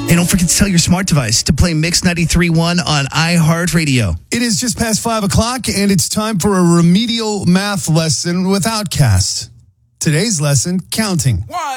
Hey, don't forget to tell your smart device to play Mix 93.1 on iHeartRadio. It is just past 5 o'clock, and it's time for a remedial math lesson with Outcast. Today's lesson, counting. 1,